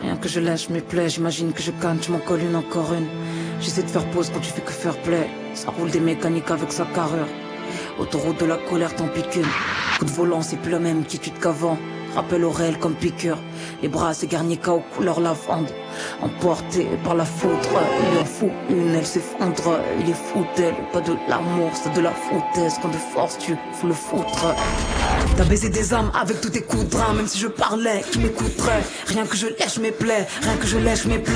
Rien que je lâche mes plaies, j'imagine que je canne, tu m'en colles une encore une. J'essaie de faire pause quand tu fais que faire play. Ça roule des mécaniques avec sa carrure. Autoroute de la colère, t'en pique une. Coup de volant, c'est plus la même attitude qu'avant. Rappel au réel comme piqûre. Les bras, c'est Garnica aux couleurs lavande. Emporté par la foudre, il en fout une, elle s'effondre. Il est fou d'elle, pas de l'amour, c'est de la foutaise. Quand de force tu fous le foutre. T'as baisé des âmes avec tous tes coups de rein. Même si je parlais, qui m'écouterait. Rien que je lèche mes plaies, rien que je lèche mes plaies.